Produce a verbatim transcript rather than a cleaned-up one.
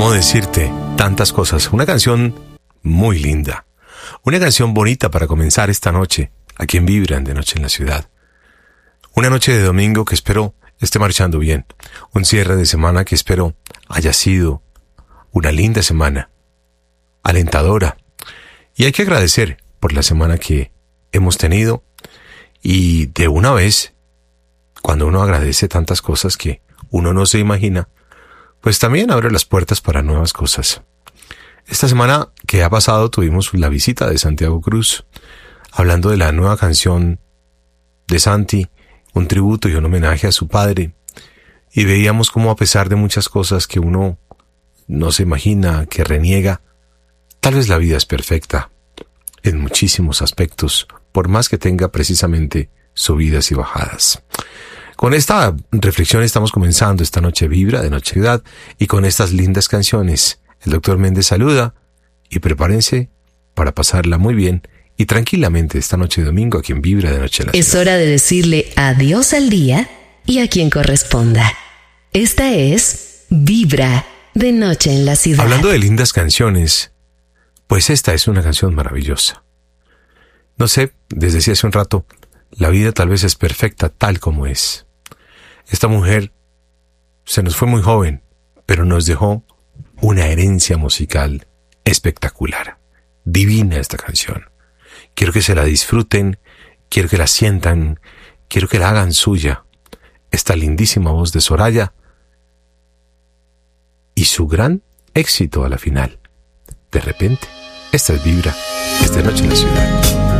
¿Cómo decirte tantas cosas? Una canción muy linda. Una canción bonita para comenzar esta noche, aquí en Vibran de Noche en la Ciudad. Una noche de domingo que espero esté marchando bien. Un cierre de semana que espero haya sido una linda semana, alentadora. Y hay que agradecer por la semana que hemos tenido. Y de una vez, cuando uno agradece tantas cosas que uno no se imagina, pues también abre las puertas para nuevas cosas. Esta semana que ha pasado tuvimos la visita de Santiago Cruz, hablando de la nueva canción de Santi, un tributo y un homenaje a su padre, y veíamos cómo a pesar de muchas cosas que uno no se imagina, que reniega, tal vez la vida es perfecta en muchísimos aspectos, por más que tenga precisamente subidas y bajadas. Con esta reflexión estamos comenzando esta noche Vibra de Noche Ciudad, y con estas lindas canciones el doctor Méndez saluda y prepárense para pasarla muy bien y tranquilamente esta noche de domingo aquí en Vibra de Noche en la Ciudad. Es hora de decirle adiós al día y a quien corresponda. Esta es Vibra de Noche en la Ciudad. Hablando de lindas canciones, pues esta es una canción maravillosa. No sé, desde decía hace un rato, la vida tal vez es perfecta tal como es. Esta mujer se nos fue muy joven, pero nos dejó una herencia musical espectacular. Divina esta canción. Quiero que se la disfruten, quiero que la sientan, quiero que la hagan suya. Esta lindísima voz de Soraya y su gran éxito a la final. De repente, esta es Vibra, esta noche en la ciudad.